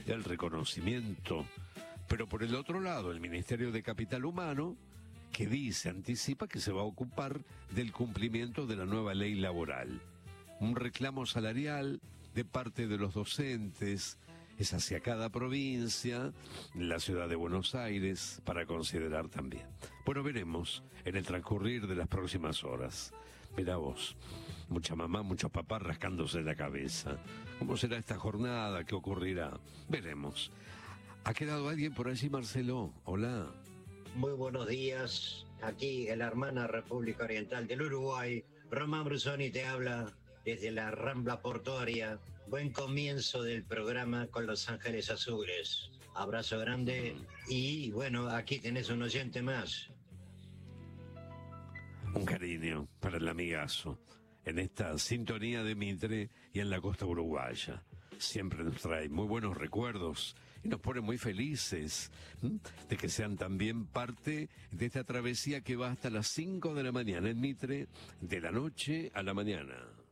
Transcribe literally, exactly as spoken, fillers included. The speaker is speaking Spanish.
el reconocimiento. Pero por el otro lado, el Ministerio de Capital Humano, que dice, anticipa que se va a ocupar del cumplimiento de la nueva ley laboral. Un reclamo salarial de parte de los docentes es hacia cada provincia, la ciudad de Buenos Aires, para considerar también. Bueno, veremos en el transcurrir de las próximas horas. Mirá vos, mucha mamá, muchos papás rascándose la cabeza. ¿Cómo será esta jornada? ¿Qué ocurrirá? Veremos. ¿Ha quedado alguien por allí, Marcelo? Hola. Muy buenos días. Aquí en la hermana República Oriental del Uruguay, Román Brusoni te habla desde la Rambla Portuaria. Buen comienzo del programa con Los Ángeles Azules. Abrazo grande y bueno, aquí tenés un oyente más. Un cariño para el amigazo en esta sintonía de Mitre y en la costa uruguaya. Siempre nos trae muy buenos recuerdos y nos pone muy felices ¿m? de que sean también parte de esta travesía que va hasta las cinco de la mañana en Mitre, de la noche a la mañana.